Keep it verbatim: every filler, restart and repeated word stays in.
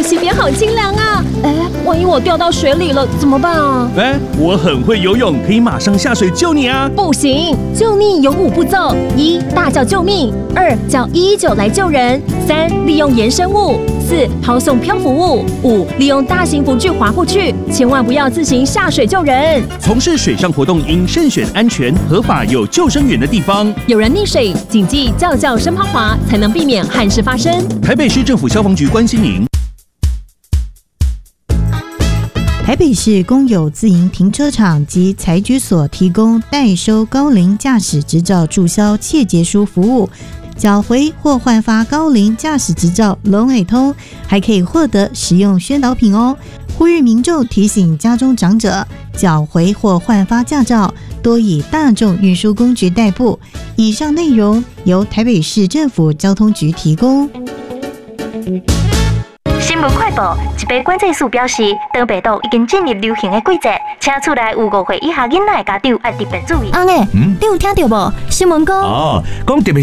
溪边好清凉啊！哎，万一我掉到水里了怎么办啊？ 哎，我很会游泳，可以马上下水救你啊！ 不行，救命有五步骤：一、大叫救命；二、叫一一九来救人；三、利用延伸物；四、抛送漂浮物；五、利用大型浮具滑过去。千万不要自行下水救人。 从事水上活动应慎选安全、合法、有救生员的地方。 有人溺水，谨记叫叫声抛滑，才能避免憾事发生。 台北市政府消防局关心您。 台北市公有自营停车场及财局所提供代收高龄驾驶执照注销切结书服务，缴回或换发高龄驾驶执照龙尾通，还可以获得实用宣导品哦。呼吁民众提醒家中长者，缴回或换发驾照多以大众运输工具代步。以上内容由台北市政府交通局提供。 新闻快报：一杯管制署表示，东北岛已经进入流行的季节，请厝内有五岁以下囡仔的家长要特别注意。 阿妹，你有听到无？新闻讲哦，讲特别